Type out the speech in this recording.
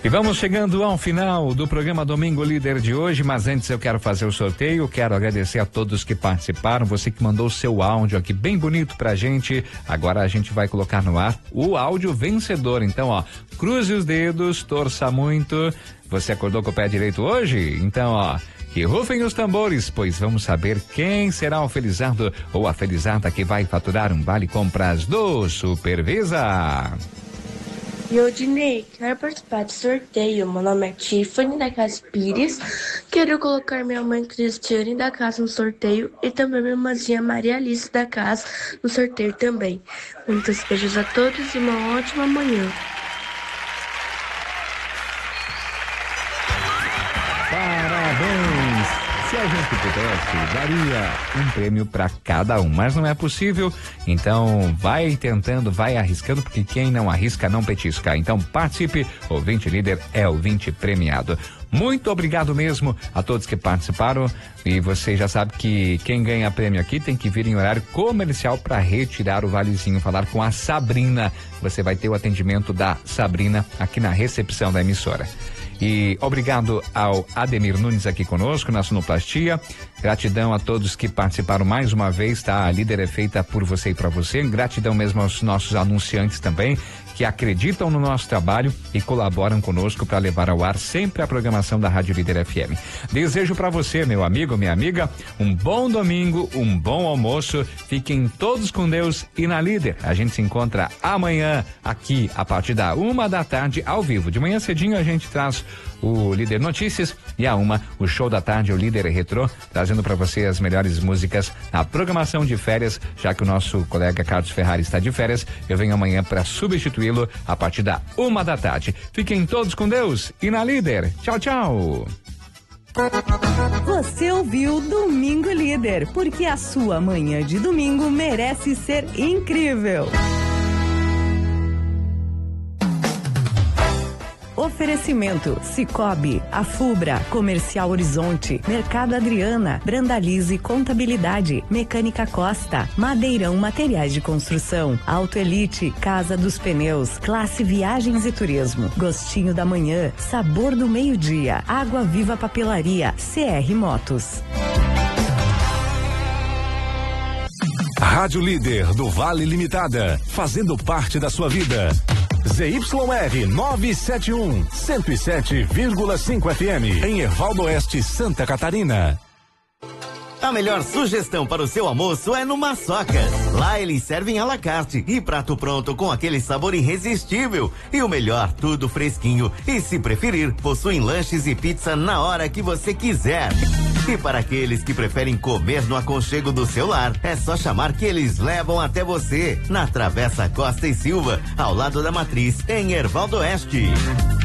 E vamos chegando ao final do programa Domingo Líder de hoje, mas antes eu quero fazer o sorteio, quero agradecer a todos que participaram, você que mandou o seu áudio aqui bem bonito pra gente. Agora a gente vai colocar no ar o áudio vencedor. Então, ó, cruze os dedos, torça muito. Você acordou com o pé direito hoje? Então, ó, que rufem os tambores, pois vamos saber quem será o felizardo ou a felizarda que vai faturar um vale compras do Supervisa. E Odinei, quero participar do sorteio. Meu nome é Tiffany, da Casa Pires. Quero colocar minha mãe Cristiane da casa no sorteio e também minha irmãzinha Maria Alice da casa no sorteio também. Muitos beijos a todos e uma ótima manhã. Parabéns! Se a gente pudesse, daria um prêmio para cada um, mas não é possível. Então vai tentando, vai arriscando, porque quem não arrisca não petisca. Então participe, ouvinte líder é ouvinte premiado. Muito obrigado mesmo a todos que participaram, e você já sabe que quem ganha prêmio aqui tem que vir em horário comercial para retirar o valezinho, falar com a Sabrina. Você vai ter o atendimento da Sabrina aqui na recepção da emissora. E obrigado ao Ademir Nunes aqui conosco na sonoplastia. Gratidão a todos que participaram mais uma vez, tá? A líder é feita por você e para você. Gratidão mesmo aos nossos anunciantes também, que acreditam no nosso trabalho e colaboram conosco para levar ao ar sempre a programação da Rádio Líder FM. Desejo para você, meu amigo, minha amiga, um bom domingo, um bom almoço. Fiquem todos com Deus e na Líder. A gente se encontra amanhã aqui a partir da 1h ao vivo. De manhã cedinho a gente traz o Líder Notícias e a 1h o show da tarde, o Líder Retrô, trazendo para você as melhores músicas na programação de férias, já que o nosso colega Carlos Ferrari está de férias. Eu venho amanhã para substituí-lo a partir da 1h. Fiquem todos com Deus e na Líder. Tchau, tchau. Você ouviu Domingo Líder, porque a sua manhã de domingo merece ser incrível. Oferecimento: Cicobi, Afubra, Comercial Horizonte, Mercado Adriana, Brandalize Contabilidade, Mecânica Costa, Madeirão Materiais de Construção, Auto Elite, Casa dos Pneus, Classe Viagens e Turismo, Gostinho da Manhã, Sabor do Meio-Dia, Água Viva Papelaria, CR Motos. Rádio Líder do Vale Limitada, fazendo parte da sua vida. ZYR 971, 107,5 FM, em Ervaldo Oeste, Santa Catarina. A melhor sugestão para o seu almoço é no Maçocas. Lá eles servem à la carte e prato pronto com aquele sabor irresistível. E o melhor, tudo fresquinho. E se preferir, possuem lanches e pizza na hora que você quiser. E para aqueles que preferem comer no aconchego do seu lar, é só chamar que eles levam até você. Na Travessa Costa e Silva, ao lado da Matriz, em Ervaldo Oeste.